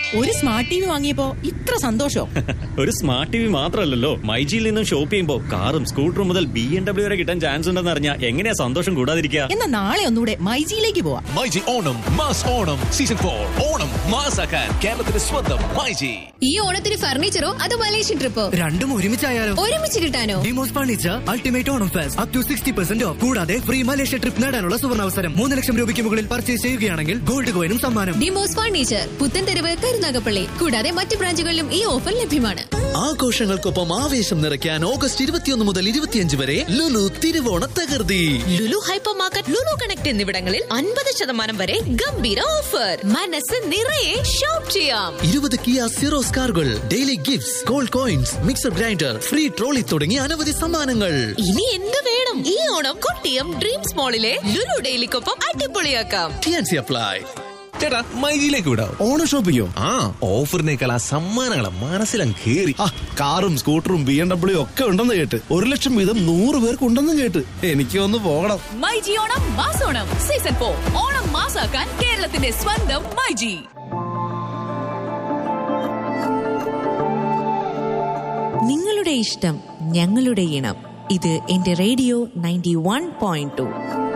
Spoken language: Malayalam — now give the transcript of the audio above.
ഒരു സ്മാർട്ട് ടിവി വാങ്ങിയപ്പോ ഇത്ര സന്തോഷോ? ഒരു സ്മാർട്ട് ടിവി മാത്രമല്ലല്ലോ, മൈജിയിൽ നിന്നും ഷോപ്പ് ചെയ്യുമ്പോ കാറും സ്കൂട്ടറും മുതൽ BMW വരെ കിട്ടാൻ ചാൻസ് ഉണ്ടെന്ന് അറിഞ്ഞാൽ എങ്ങനെയാ സന്തോഷം കൂടാതിരിക്കുക? എന്നാ നാളെ ഒന്നുകൂടെ മൈജിയിലേക്ക് പോവാം. മൈജി ഓണം മാസ് ഓണം സീസൺ 4 ഓണം മാസാക്കാൻ കേരളത്തിന്റെ സ്വന്തം മൈജി. ഈ ഓണത്തിന് ഫർണിച്ചറോ അതോ മലേഷ്യൻ ട്രിപ്പോ? രണ്ടും ഒരുമിച്ചായാലോ? ഒരുമിച്ച് കിട്ടാനോ? Demos furniture ultimate Onam fest up to 60% of. കൂടാതെ ഫ്രീ മലേഷ്യ ട്രിപ്പ് നേടാനുള്ള സുവർണാവസരം. 3 ലക്ഷം രൂപയ്ക്ക് മുകളിൽ പർച്ചേസ് ചെയ്യുകയാണെങ്കിൽ ഗോൾഡ് കോയിനും സമ്മാനം. ഡിമോസ് ഫർണിച്ചർ പുത്തൻതെരുവ്, കരുനാഗപ്പള്ളി. കൂടാതെ മറ്റ് ബ്രാഞ്ചുകളിലും ഈ ഓഫർ ലഭ്യമാണ്. ആഘോഷങ്ങൾക്കൊപ്പം ആവേശം നിറയ്ക്കാൻ ഓഗസ്റ്റ് 21 മുതൽ 25 വരെ ലുലു തിരുവോണ തകർത്തി. Lulu hyper market, Lulu connect എന്നിവിടങ്ങളിൽ 50% വരെ ഗംഭീര ഓഫർ. മനസ്സ് നിറയെ ഷോപ്പ് ചെയ്യാം. 20 കിയ സിറോസ് കാറുകൾ, daily gifts, gold coins, mixer grinder, free trolley തുടങ്ങിയ അനവധി സമ്മാനങ്ങൾ. ഇനി എന്ത് വേണം? ഈ Onam Kottiyam dreams മോളിലെ Lulu ഡെയിലിക്കൊപ്പം അടിപൊളിയാക്കാം. TNC apply. ചേട്ടാ, മൈജിയിലേക്ക് വിടാം. ഓണം ഷോപ്പിക്കോ? ഓഫറിനേക്കാൾ ആ സമ്മാനങ്ങളെ മനസ്സിലും കേറി. കാറും സ്കൂട്ടറും BMW ഒക്കെ ഉണ്ടെന്ന് കേട്ട് 1 ലക്ഷം വീതം 100 പേർക്ക് ഉണ്ടെന്നും കേട്ട്. എനിക്ക് ഒന്ന് പോകണം. മൈജി ഓണം മാസോണം സീസൺ 4 ഓണം മാസാക്കാൻ കേരളത്തിന്റെ സ്വന്തം മൈജി. നിങ്ങളുടെ ഇഷ്ടം ഞങ്ങളുടെ ഇണം. ഇത് എന്റെ റേഡിയോ 91.2.